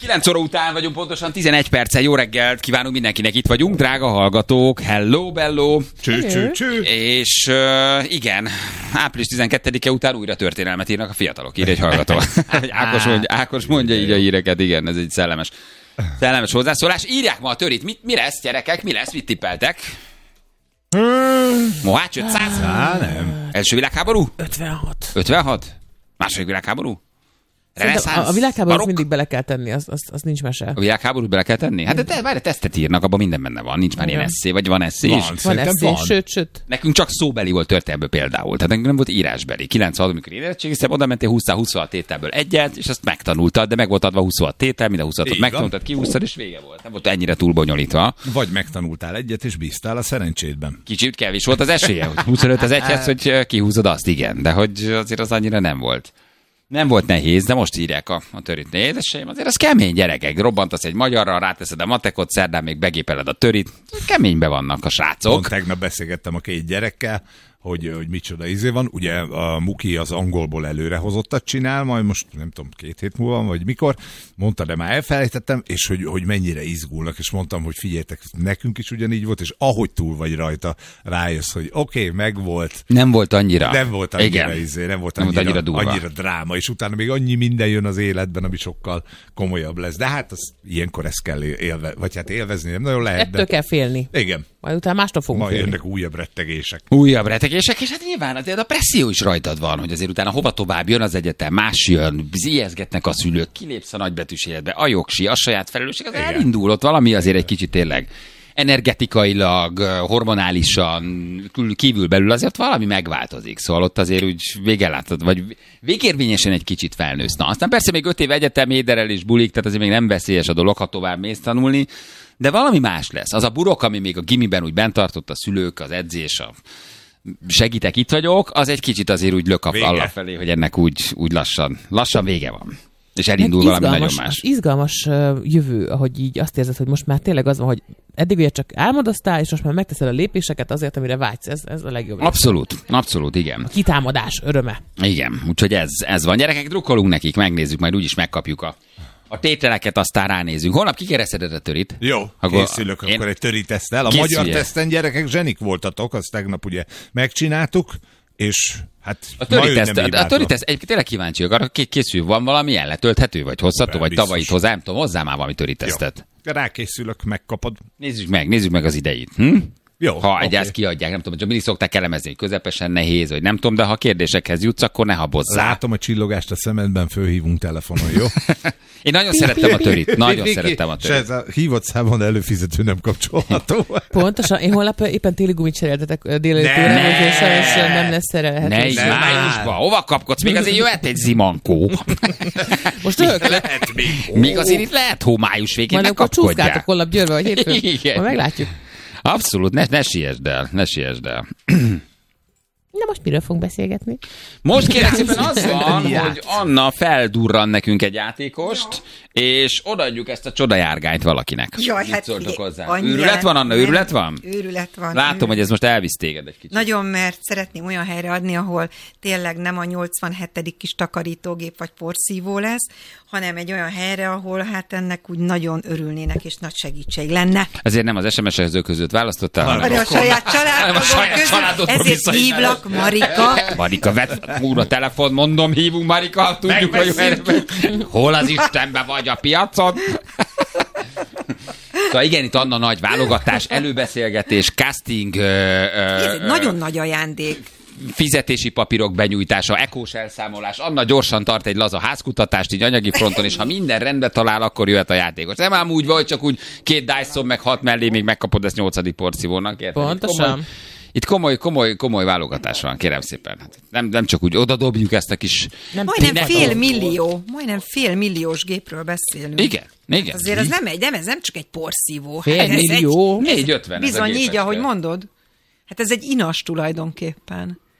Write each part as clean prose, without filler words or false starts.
9 óra után vagyunk, pontosan 11 perccel. Jó reggelt kívánunk mindenkinek, itt vagyunk, drága hallgatók. Hello, bello. Cső. És igen, április 12-e után újra történelmet írnak a fiatalok, ír egy hallgató. Ákos mondja így a híreket, igen, ez egy szellemes hozzászólás. Írják ma a törit, mi lesz, gyerekek, mi lesz, mit tippeltek? Mohács 500? Nem. Első világháború? 56? Második világháború? A világháborút mindig bele kell tenni, az nincs mese. A világháborút bele kell tenni? Hát de várj, tesztet írnak, abban minden benne van. Nincs már ilyen esszé, vagy van esszé is? Van esszé, sőt. Nekünk csak szóbeli volt történelmből például. Tehát nekünk nem volt írásbeli. 96, amikor érettségiztem, oda mentél 20-26 tételből egyet, és azt megtanultad, de meg volt adva 26 tétel, minden 26-ot megtanultad, kihúztad, és vége volt. Nem volt ennyire túl bonyolítva. Vagy megtanultál egyet, és bíztál a szerencsédben. Kicsit kevés volt az esélye, hogy 25 az egyhez, hogy kihúzod azt, igen. De hogy azért az annyira nem volt. Nem volt nehéz, de most írják a törit. Nézesseim, azért az kemény, gyerekek. Robbantasz egy magyarra, ráteszed a matekot, szerdán még begépeled a törit. Keménybe vannak a srácok. Pont tegnap beszélgettem a két gyerekkel, hogy micsoda van. Ugye a Muki az angolból előrehozottat csinál, majd most nem tudom, 2 hét múlva, vagy mikor. Mondta, de már elfelejtettem, és hogy mennyire izgulnak, és mondtam, hogy figyeljetek, nekünk is ugyanígy volt, és ahogy túl vagy rajta, rájössz, hogy oké, megvolt. Nem volt annyira. Nem volt annyira annyira durva. Annyira dráma, és utána még annyi minden jön az életben, ami sokkal komolyabb lesz. De hát ilyenkor ezt kell élvezni, nem nagyon lehet. Ettől kell félni. Igen. Majd utána mástól fogunk félni. Majd jönnek újabb rettegések. És hát nyilván azért a presszió is rajtad van, hogy azért utána hova tovább jön az egyetem, más jön, ijeszgetnek a szülők, kilépsz a nagybetűs életbe, a jogsi, a saját felelősség, az elindul, ott valami azért egy kicsit tényleg energetikailag, hormonálisan, kívül-belül azért valami megváltozik. Szóval ott azért úgy végelátod, vagy végérvényesen egy kicsit felnősz. Na, aztán persze még 5 év egyetem, éderel és bulik, tehát azért még nem veszélyes a dolog, ha tovább mész tanulni, de valami más lesz. Az a burok, ami még a gimiben úgy bent tartott a szülők, az edzés, segítek, itt vagyok, az egy kicsit azért úgy lök a felé, hogy ennek úgy lassan vége van. És elindul valami nagyon más. Izgalmas jövő, ahogy így azt érzed, hogy most már tényleg az van, hogy eddig ugye csak álmodoztál, és most már megteszed a lépéseket azért, amire vágysz. Ez a legjobb. Abszolút, igen. A kitámadás öröme. Igen, úgyhogy ez van. Gyerekek, drukkolunk nekik, megnézzük, majd úgyis megkapjuk a tételeket, aztán ránézünk. Holnap kikereszeded a törit? Jó, készülök akkor egy töriteszttel. A magyar teszten, gyerekek, zsenik voltatok, azt tegnap ugye megcsináltuk, és hát a töriteszt, egyébként tényleg kíváncsi vagyok, arra készül, van valami letölthető, vagy hozható, vagy tavalyit hozzá, nem tudom, hozzá már valami töritesztet. Rákészülök, megkapod. Nézzük meg az idejét. Jó, ha ezt kiadják, nem tudom, hogy mindig szokták elemezni, hogy közepesen nehéz, vagy nem tudom, de ha kérdésekhez jutsz, akkor ne habozzál. Látom a csillogást a szemedben, fölhívunk telefonon, jó? Én nagyon szerettem a törit. És ez a hívott számon előfizető nem kapcsolható. Pontosan, én holnap éppen téli gumit cseréltetek délelőttőre, és sajnos nem lesz erre lehetőség. Ne, májusban, hova kapkodsz? Még azért jöhet egy zimankó. Most lehet még azért itt lehet hó május végén, ne kapkodják. Majd akkor csúszkáltok holnap Győrbe, vagy hétfőn. Majd meglátjuk. Abszolút, ne siessd el. Na most miről fogunk beszélgetni? Most kérlek szépen az van, hogy Anna feldurran nekünk egy játékost, és odaadjuk ezt a csodajárgányt valakinek. Jaj, mit hát szóltok hozzá? Annyira, őrület van, Anna? Őrület van? Őrület van. Látom, hogy ez most elvisz téged egy kicsit. Nagyon, mert szeretném olyan helyre adni, ahol tényleg nem a 87. kis takarítógép vagy porszívó lesz, hanem egy olyan helyre, ahol hát ennek úgy nagyon örülnének, és nagy segítség lenne. Ezért nem az SMS-ező között választottál, hanem a saját családodon ezért hívlak, Marika. Marika, vedd a telefon, mondom, hívunk Marika, tudjuk, hogy hol az Istenbe vagy a piacon. Szóval igen, itt Anna nagy válogatás, előbeszélgetés, casting. Ez egy nagyon nagy ajándék. Fizetési papírok benyújtása, ekós elszámolás. Anna gyorsan tart egy laza házkutatást így anyagi fronton, és ha minden rendbe talál, akkor jöhet a játékos. Nem ám úgy vagy, csak úgy 2 Dyson meg 6 mellé még megkapod ezt 8. porszívónak. Érted? Pontosan. Itt komoly válogatás van, kérem szépen. Nem csak úgy odadobjuk ezt a kis... Majdnem félmilliós gépről beszélünk. Igen. Hát azért ez nem csak egy porszívó. Fél millió? 450. Bizony, így, ahogy mondod. Hát ez egy inas tulajdonképpen.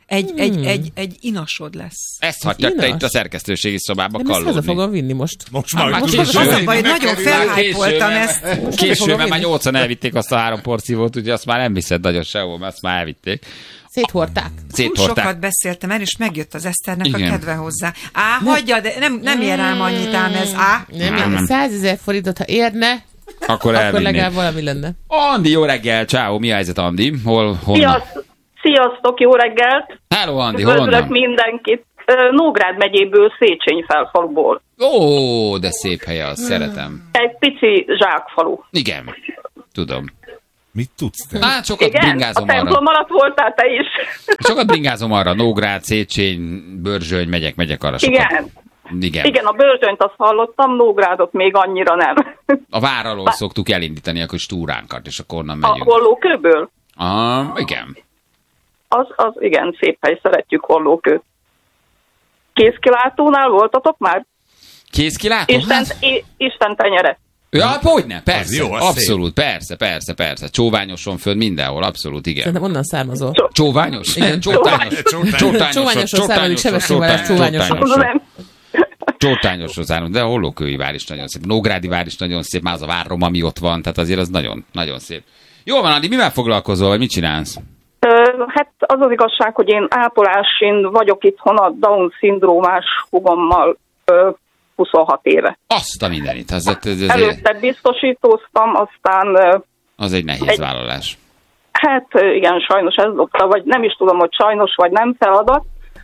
egy inasod lesz. Ezt hagytak te itt a szerkesztőségi szobába Nem, ezt haza kallódni. fogom vinni most. Most már Most késő. Az a baj, nagyon felhájpoltam ezt. Később, mert már 8-an elvitték azt a 3 porciót, úgyhogy azt már nem viszed nagyon sehol, mert azt már elvitték. Széthordták. Túl sokat beszéltem el, és megjött az Eszternek Igen. a kedve hozzá. Hagyja, de nem ér ám annyit ám ez. Nem. 100 000 forintot, ha érne, Akkor akkor elvinnék. legalább valami lenne. Andi, jó reggel, ciao, mi a helyzet, Andi? Honnan? Sziasztok, jó reggelt! Hello, Andi, Üdvözlök honnan? mindenkit! Nógrád megyéből, Széchenyi-felfaluból. Ó, de szép helye, azt szeretem. Egy pici zsákfalu. Igen, tudom. Mit tudsz te? Hát sokat Igen? A bringázom templom arra. alatt voltál te is? Sokat bringázom arra. Nógrád, Széchenyi, Börzsöny, megyek arra sokat. Igen. Igen, a Börzsönyt azt hallottam, Nógrádot még annyira nem. A vár alól szoktuk elindítani a kis túránkat, és akkor onnan A megyünk. Hollókőből? Igen. Az igen, szép hely, szeretjük Hollókőt. Kézkilátónál voltatok már? Kézkilátó? Isten tenyere. Ja, hogyne, persze, jó, az abszolút, persze. Csóványoson föl mindenhol, abszolút, igen. Szerintem onnan származol. Csóványos? Igen, Csóványoson származik, Sebességváros csóványoson. Csótányosról zárunk, de a Hollókői vár is nagyon szép. Nógrádi vár is nagyon szép, már az a várrom, ami ott van, tehát azért az nagyon, nagyon szép. Jó van, Andi, mivel foglalkozol, vagy mit csinálsz? Hát az az igazság, hogy én ápolásin vagyok itthon a Down-szindrómás húgommal 26 éve. Azt a mindenit. Előtte biztosítóztam, aztán... Az egy nehéz vállalás. Hát igen, sajnos ez dobta, vagy nem is tudom, hogy sajnos vagy nem feladat,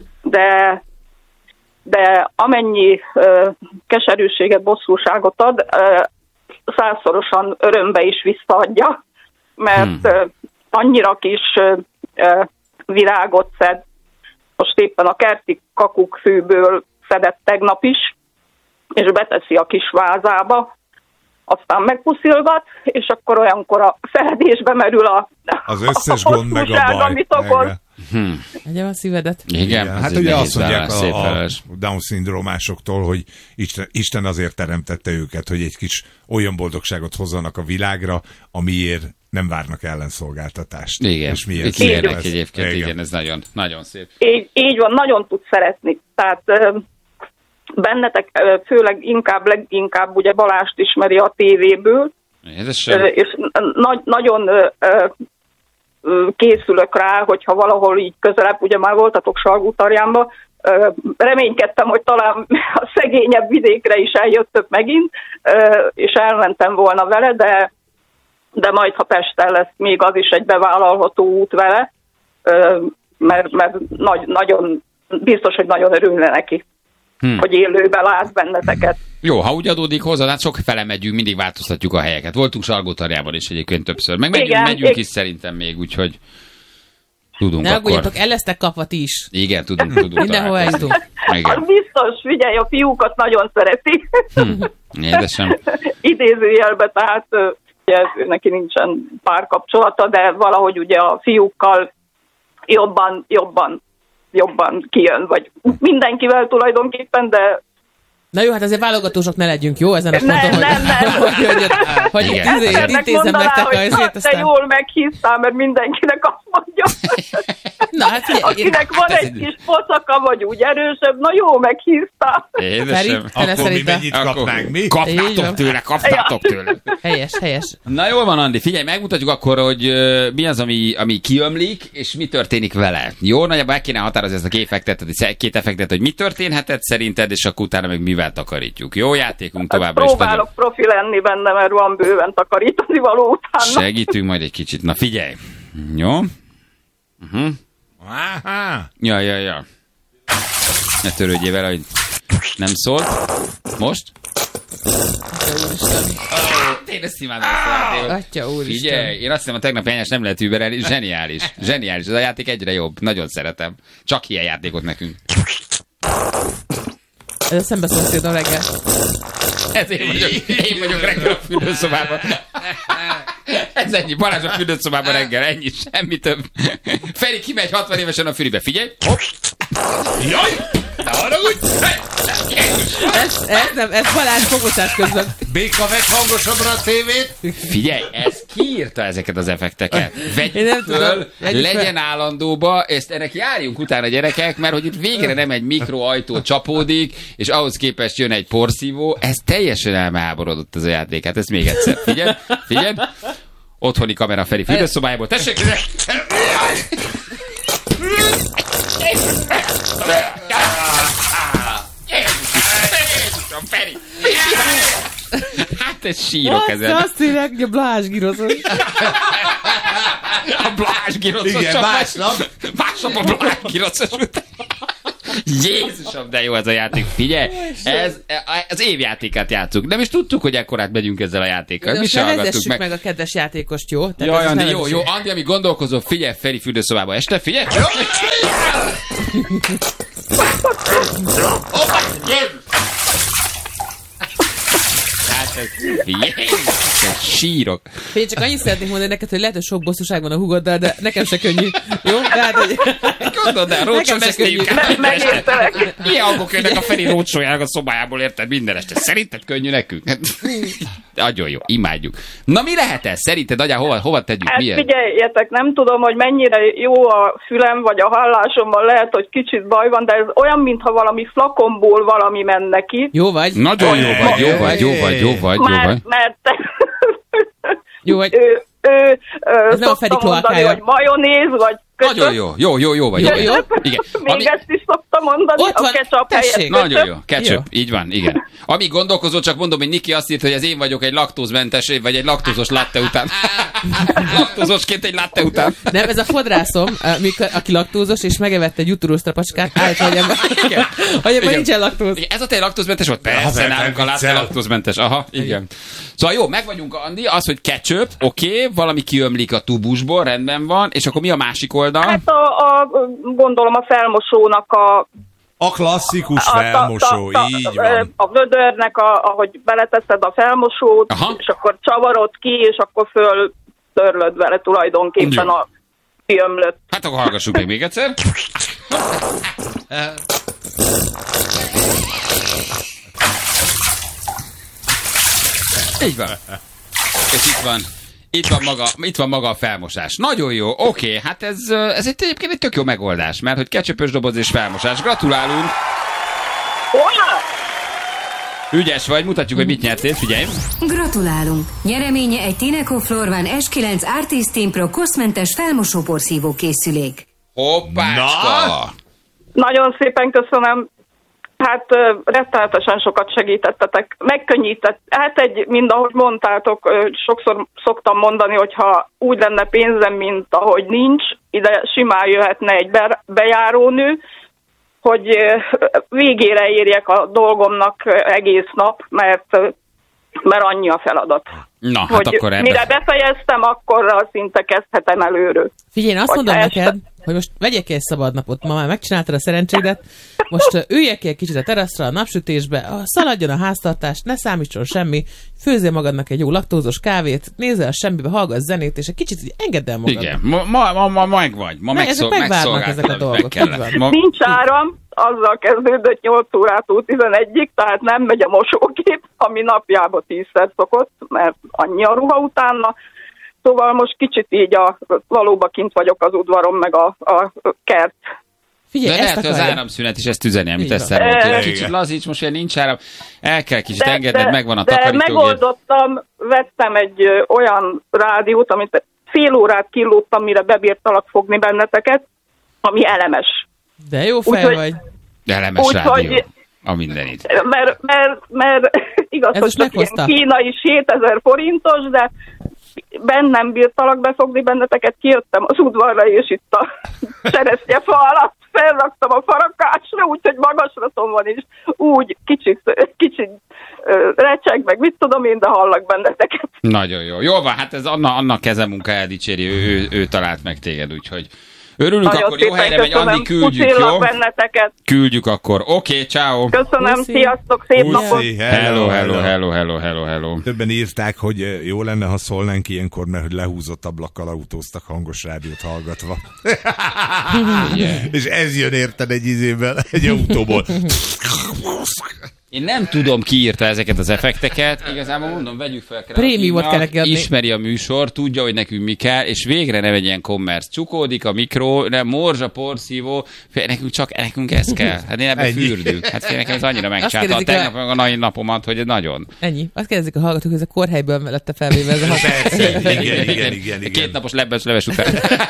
de amennyi keserűséget, bosszúságot ad, 100-szorosan örömbe is visszaadja, mert annyira kis virágot szed, most éppen a kerti kakukkfűből szedett tegnap is, és beteszi a kis vázába, aztán megpuszilgat, és akkor olyankor a feledésbe merül az összes gond meg a baj. amit okoz. Egye a szívedet. Igen, Hát ez egy ugye nehéz azt mondják vállalás, a Down-szindrómásoktól, hogy Isten azért teremtette őket, hogy egy kis olyan boldogságot hozzanak a világra, amiért nem várnak ellenszolgáltatást. Igen, És milyen itt szép ilyenek ez. egyébként, igen, ez nagyon, nagyon szép. Így van, nagyon tud szeretni. Tehát bennetek főleg leginkább ugye Balást ismeri a tévéből, és nagyon készülök rá, hogyha valahol így közelebb, ugye már voltatok Salgótarjánban, reménykedtem, hogy talán a szegényebb vidékre is eljöttök megint, és elmentem volna vele, de majd, ha Pesten lesz, még az is egy bevállalható út vele, mert nagyon biztos, hogy nagyon örülne neki, hogy élőben lát benneteket. Jó, ha úgy adódik hozzá, hát sok fele megyünk, mindig változtatjuk a helyeket. Voltunk Salgótarjában is egyébként többször. Meg megyünk is szerintem még, úgyhogy tudunk ne akkor. aggódjatok, el lesztek kapva ti is. Igen, tudunk Mindenhol eljutunk. Az biztos, figyelj, a fiúkat nagyon szereti. Édesem. Idézőjelbe, tehát ugye neki nincsen párkapcsolata, de valahogy ugye a fiúkkal jobban kijön, vagy mindenkivel tulajdonképpen, de... Na jó, hát azért válogatósok ne legyünk, jó? Ezen a Nem. hogy Igen. intézem nektek a ezért, te aztán... jól meghívtál, mert mindenkinek azt mondja. Na, hát figyelj, Akinek van egy kis pocaka, vagy úgy erősebb, na jó, meghívtál. Édesem. Akkor mi mennyit kapnánk, mi? Kapnátok tőle. Helyes. Na jól van, Andi, figyelj, megmutatjuk akkor, hogy mi az, ami kiömlik, és mi történik vele. Jó, nagyjából el kéne határozni ezt a két effektet, hogy mi történhetett szerinted, és akkor utána meg mivel takarítjuk. Jó játékunk továbbra is. Próbálok profi lenni benne, mert van bőven takarítani való utána. Segítünk majd egy kicsit. Na figyelj. Jó? Aha. Ja. Ne törődjél vele, hogy nem szólt. Most? Én ezt imádom ezt a játékot. Atya úristen. Figyelj, én azt hiszem, a tegnapi enyes nem lehet überelni. Zseniális. Ez a játék egyre jobb. Nagyon szeretem. Csak ilyen játékot nekünk. Ez a szembeszomszédom reggel. Ez én vagyok reggel a fürdőszobában. Ez ennyi. Balázs a fürdőszobában reggel. Ennyi. Semmi több. Feri kimegy 60 évesen a füribe. Figyelj. Hopp. Jaj! Ne haragudj! Ez Balázs fogosás közben. Béka, vedd hangosabbra a tévét! Figyelj, ez kiírta ezeket az effekteket. Én Vegyük nem tudom. föl, Vegyük legyen fel. állandóba, ezt ennek járjunk utána gyerekek, mert hogy itt végre nem egy mikroajtó csapódik, és ahhoz képest jön egy porszívó, ez teljesen elmeháborodott ez a játék. Hát ezt még egyszer. Figyelj! Otthoni kamera Feri fürdőszobájából. Tessék! Feri! Hát ez sírok ezen. Azt írják, hogy a Balázs gírozos. A Balázs gírocos. Igen, másnap. Másnap a Balázs gírocos után. Jézusom, de jó ez a játék. Figyelj, ez az évjátékát játszunk. Nem is tudtuk, hogy ekkorát megyünk ezzel a játékkal. Mi se hallgattuk meg. meg a kedves játékost, jó? Jaj, Andi, jó. Andi, ami gondolkozol, figyelj, Feri fürdőszobába este, figyelj. Hát ez sírok. Én csak annyit szeretnék mondani neked, hogy lehet, hogy sok bosszúság van a húgoddal, de nekem se könnyű. Jó? Tehát, hogy... Gondold el, rócsó beszéljük el. Megértelek. Ilyen hangok jönnek a Feri rócsójának a szobájából, érted, minden este. Szerinted könnyű nekünk? Nagyon jó, imádjuk. Na mi lehet ez? Szerinted, agyá, hova tegyük? Hát Milyen? figyeljetek, nem tudom, hogy mennyire jó a fülem, vagy a hallásomban, lehet, hogy kicsit baj van, de ez olyan, mintha valami flakonból valami menne ki. Jó vagy? Nagyon jó vagy. Mert Jó vagy. ő Ez nem a Feri szokta mondani, kloakája. hogy majonéz, vagy köcsöp. Nagyon jó vagy. Jó. Igen. Még ezt is szokta mondani, Ott a van, ketchup helyett tessék. köcsöp. Nagyon jó. Ketchup. Jó. Így van, igen. Amíg gondolkozol, csak mondom, hogy Niki azt írt, hogy az én vagyok egy laktózmentes, vagy egy laktózos latte után. Laktózosként egy latte után. Nem, ez a fodrászom, aki laktózos, és megevett egy jutúró strapacskát, állítva, hogy ebben nincsen laktóz. Igen, ez a te laktózmentes volt? Persze, nálunk a latte laktózmentes. Aha, igen. Szóval jó, meg vagyunk, Andi, az, hogy ketchup, oké, valami kiömlik a tubusból, rendben van, és akkor mi a másik oldal? Hát gondolom a felmosónak A klasszikus felmosó, így van. a vödörnek, ahogy beleteszed a felmosót, Aha. és akkor csavarod ki, és akkor föl törlöd vele tulajdonképpen Jó. a kiömlött. Hát akkor hallgassuk meg még egyszer. Így van. És itt van maga a felmosás. Nagyon jó, oké, hát ez egyébként egy tök jó megoldás, mert hogy ketchupös doboz és felmosás. Gratulálunk! Ügyes vagy, mutatjuk, hogy mit nyertél, figyelj! Gratulálunk! Nyereménye egy Tineco Florvan S9 Artist Team Pro koszmentes felmosóporszívó készülék. Hoppácska! Nagyon szépen köszönöm. Hát rettenetesen sokat segítettetek. Megkönnyített. Hát mind ahogy mondtátok, sokszor szoktam mondani, hogyha úgy lenne pénzem, mint ahogy nincs, ide simán jöhetne egy bejárónő, hogy végére érjek a dolgomnak egész nap, mert annyi a feladat. Na, hát hogy akkor mire befejeztem, akkor szinte kezdhetem előről. Figyelj, én azt Hogyha mondom este- neked, hogy most vegyél ki egy szabad napot, ma már megcsináltad a szerencsédet, most üljél ki egy kicsit a teraszra, a napsütésbe, szaladjon a háztartás, ne számítson semmi, főzzél magadnak egy jó laktózos kávét, nézzel a semmibe, hallgass zenét, és egy kicsit így engedd el magadnak. Igen, ma meg vagy. Ma ezek megvárnak ezek a dolgok, így van. Nincs áram, azzal kezdődött 8 órától 11-ig, tehát nem megy a mosógép, ami napjában 10-szer szokott, mert annyi a ruha utána. Szóval most kicsit így valóban kint vagyok az udvaron, meg a kert. Figyelj, De ezt lehet, hogy az akarja. áramszünet is ezt üzeni, amit Így van. ezt mondtad. Igen. Kicsit lazíts, most ilyen nincs áram. El kell kicsit engedned, megvan a de takarítógép. megoldottam, vettem egy olyan rádiót, amit fél órát kilóttam, mire bebírtalak fogni benneteket, ami elemes. De jó fej Úgyhogy- vagy. Elemes rádió. Úgyhogy- A mindenit. Mert igaz, Ez hogy most csak ilyen meghozta. kínai 7000 forintos, de bennem bírtalak befogni benneteket, kijöttem az udvarra, és itt a cseresznyefa alatt felraktam a farakásra, úgyhogy magasraton van, és úgy kicsit recseg, meg mit tudom én, de hallak benneteket. Nagyon jó. Jó van, hát ez Anna kezemunkáját dicséri, ő talált meg téged, úgyhogy Örülünk, Nagyon akkor jó szépen helyre megy, köszönöm. Andi, küldjük, Puszillak jó? benneteket. Küldjük akkor. Oké, ciao. Köszönöm, Puszi. sziasztok, szép napot. Puszi, Hello. Többen írták, hogy jó lenne, ha szólnánk ilyenkor, mert hogy lehúzott ablakkal autóztak hangos rádiót hallgatva. És ez jön érted egy izében, egy autóból. Én nem tudom, ki írta ezeket az effekteket. Igazából mondom, vegyük fel Prémiumot kell neki adni. Ismeri a műsor, tudja, hogy nekünk mi kell, és végre nem egy ilyen commerce. Csukódik a mikro, nem morzsa, porszívó, nekünk ez kell. Hát én ebben fürdünk. Hát nekem ez annyira megcsálta a tegnap meg a nagy napomat, hogy nagyon. Ennyi. Azt kérdezik a hallgatók, hogy ez a kórhelyből lett felvéve ez a Igen. 2 napos leves után.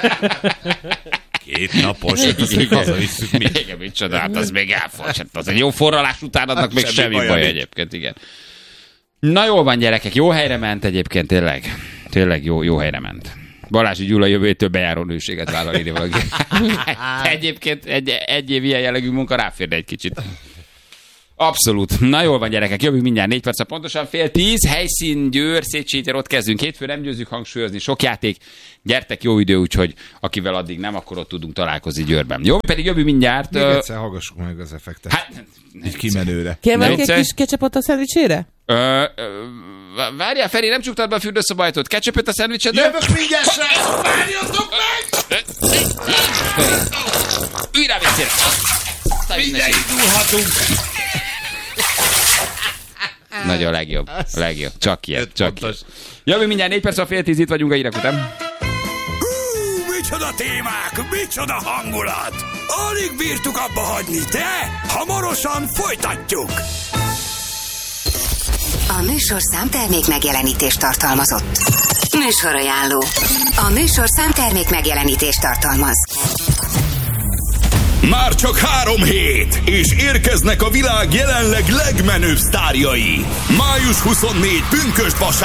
2 napos, hát azt még hazavisszük mi. Igen, micsoda, hát az még elfogy. Az egy jó forralás után adnak még semmi baj egyébként, igen. Na jól van, gyerekek, jó helyre ment egyébként, tényleg jó helyre ment. Balázs Gyula jövőjétől bejáró nőséget vállal ide valaki. Egyébként egy év ilyen jellegű munka ráférne egy kicsit. Abszolút. Na jól van, gyerekek, jövünk mindjárt 4 perc, pontosan 9:30, helyszín Győr, Széchenyi tér, ott kezdünk. Hétfő nem győzzük hangsúlyozni, sok játék, gyertek, jó idő, úgyhogy akivel addig nem, akkor ott tudunk találkozni Győrben. Jó, pedig jövünk mindjárt. Még egyszer hallgassuk meg az effektet. Hát, így kimenőre. Kérlek egy kis ketchupot a szendvicsére? Várjál, Feri, nem csuktad be a fürdőszobajtót. Ketchupot a szendvicsedre? Jövök mindjárt, srác! Várjatok meg! Ülj rá vécére! Mindjárt indulhatunk! Nagyon legjobb. Csak ilyen. Jövünk mindjárt 4 perc, a 9:30, itt vagyunk a hírek után. Micsoda témák, micsoda hangulat! Alig bírtuk abba hagyni, de hamarosan folytatjuk! A műsorszám termék megjelenítést tartalmazott. Műsorajánló. A műsorszám termék megjelenítést tartalmaz. Már csak 3 hét, és érkeznek a világ jelenleg legmenőbb sztárjai. Május 24 pünkösdvasárnap.